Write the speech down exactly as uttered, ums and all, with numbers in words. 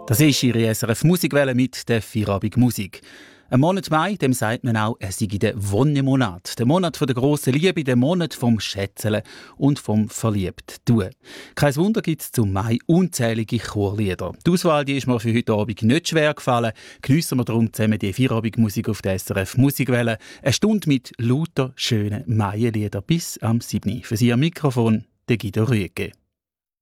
Das ist Ihre S R F Musikwelle mit der Feierabend Musik. Ein Monat Mai, dem sagt man auch, es sei der Wonnemonat. Der Monat der grossen Liebe, der Monat vom Schätzeln und vom Verliebt-Tun. Kein Wunder gibt es zum Mai unzählige Chorlieder. Die Auswahl die ist mir für heute Abend nicht schwer gefallen. Geniessen wir darum zusammen die Feierabend Musik auf der S R F Musikwelle. Eine Stunde mit lauter schönen Maienliedern bis am siebten Für Sie am Mikrofon, der Guido Rüegge.